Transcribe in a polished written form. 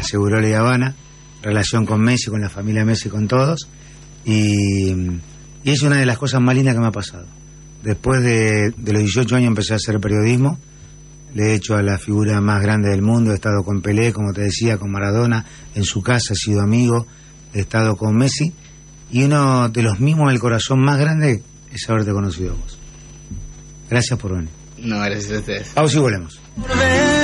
aseguró Ley Habana, relación con Messi, con la familia Messi, con todos, y es una de las cosas más lindas que me ha pasado. Después de los 18 años empecé a hacer periodismo, le he hecho a la figura más grande del mundo, he estado con Pelé, como te decía, con Maradona, en su casa he sido amigo, he estado con Messi, y uno de los mismos del corazón más grande es haberte conocido a vos. Gracias por venir. No, gracias a ustedes. Pausa y volvemos.